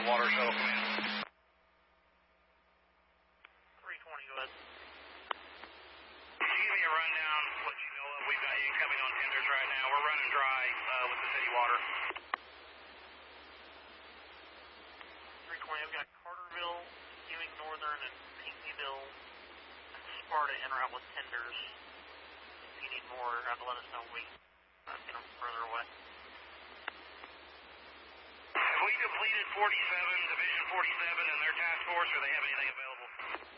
Water Shuttle Command. 320, go ahead. Could you give me a rundown, what you know of? We've got incoming on tenders right now. We're running dry with the city water. 320, I've got Carterville, Ewing Northern, and Pinckneyville, and Sparta en route with tenders. If you need more, have to let us know. We get them further away. Have we completed 47, Division 47 and their task force, or they have anything available?